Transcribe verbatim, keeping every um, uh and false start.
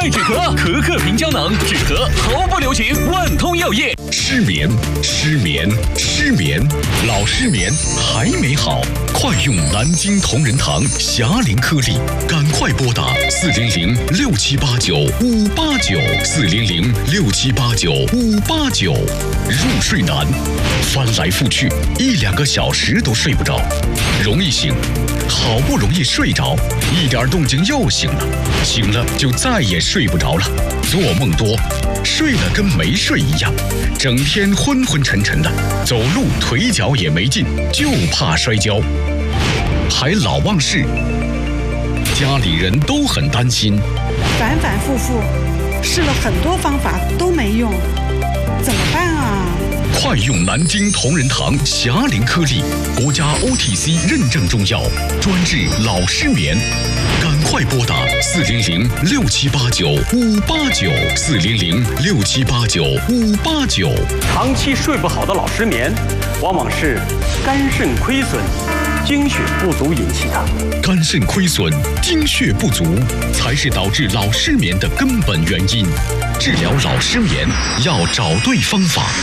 快止咳，可可平胶囊止咳毫不留情，万通药业。 失眠，失眠，失眠，老失眠还没好，快用南京同仁堂霞灵颗粒，赶快拨打四零零六七八九五八九四零零六七八九五八九。入睡难，翻来覆去一两个小时都睡不着，容易醒，好不容易睡着，一点动静又醒了，醒了就再也睡不着了，做梦多，睡了跟没睡一样，整天昏昏沉沉的，走路腿脚也没劲，就怕摔跤，还老忘事，家里人都很担心， 反反复复试了很多方法都没用，怎么办啊？ 快用南京同仁堂霞灵颗粒，国家 O T C 认证中药，专治老失眠。赶快拨打四零零六七八九五八九四零零六七八九五八九。 长期睡不好的老失眠，往往是肝肾亏损、精血不足引起的。 肝肾亏损、精血不足，才是导致老失眠的根本原因。治疗老失眠要找对方法。